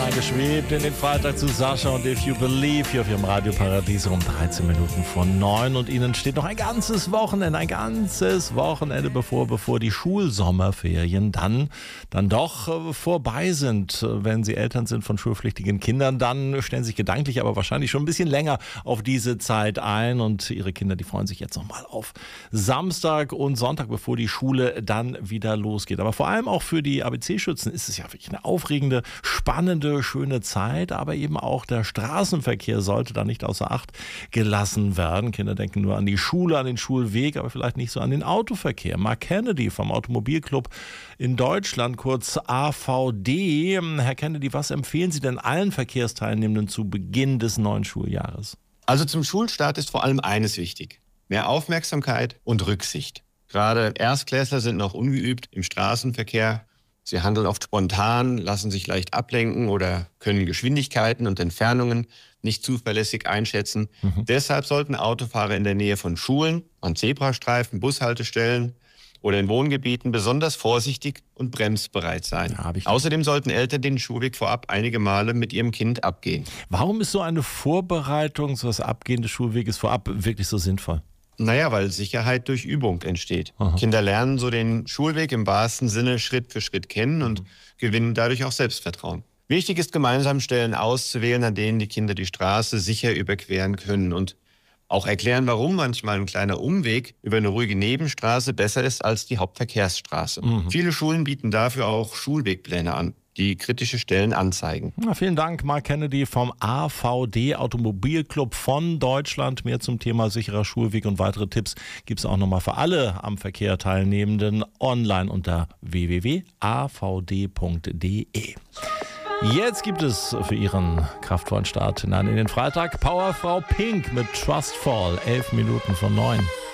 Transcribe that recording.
reingeschwebt in den Freitag zu Sascha und If You Believe hier auf Ihrem Radioparadies um 13 Minuten von 9 und Ihnen steht noch ein ganzes Wochenende bevor die Schulsommerferien dann doch vorbei sind. Wenn Sie Eltern sind von schulpflichtigen Kindern, dann stellen Sie sich gedanklich aber wahrscheinlich schon ein bisschen länger auf diese Zeit ein und Ihre Kinder, die freuen sich jetzt nochmal auf Samstag und Sonntag, bevor die Schule dann wieder losgeht. Aber vor allem auch für die ABC-Schützen ist es ja wirklich eine aufregende, spannende, schöne Zeit, aber eben auch der Straßenverkehr sollte da nicht außer Acht gelassen werden. Kinder denken nur an die Schule, an den Schulweg, aber vielleicht nicht so an den Autoverkehr. Mark Kennedy vom Automobilclub in Deutschland, kurz AVD. Herr Kennedy, was empfehlen Sie denn allen Verkehrsteilnehmenden zu Beginn des neuen Schuljahres? Also zum Schulstart ist vor allem eines wichtig: mehr Aufmerksamkeit und Rücksicht. Gerade Erstklässler sind noch ungeübt im Straßenverkehr. Sie handeln oft spontan, lassen sich leicht ablenken oder können Geschwindigkeiten und Entfernungen nicht zuverlässig einschätzen. Deshalb sollten Autofahrer in der Nähe von Schulen, an Zebrastreifen, Bushaltestellen oder in Wohngebieten besonders vorsichtig und bremsbereit sein. Ja, Außerdem sollten Eltern den Schulweg vorab einige Male mit ihrem Kind abgehen. Warum ist so eine Vorbereitung, so das Abgehen des Schulweges vorab wirklich so sinnvoll? Naja, weil Sicherheit durch Übung entsteht. Aha. Kinder lernen so den Schulweg im wahrsten Sinne Schritt für Schritt kennen und gewinnen dadurch auch Selbstvertrauen. Wichtig ist, gemeinsam Stellen auszuwählen, an denen die Kinder die Straße sicher überqueren können und auch erklären, warum manchmal ein kleiner Umweg über eine ruhige Nebenstraße besser ist als die Hauptverkehrsstraße. Viele Schulen bieten dafür auch Schulwegpläne an, die kritische Stellen anzeigen. Na, vielen Dank, Mark Kennedy vom AVD Automobilclub von Deutschland. Mehr zum Thema sicherer Schulweg und weitere Tipps gibt es auch nochmal für alle am Verkehr Teilnehmenden online unter www.avd.de. Jetzt gibt es für Ihren kraftvollen Start hinein in den Freitag Powerfrau Pink mit Trustfall. 11 Minuten von 9.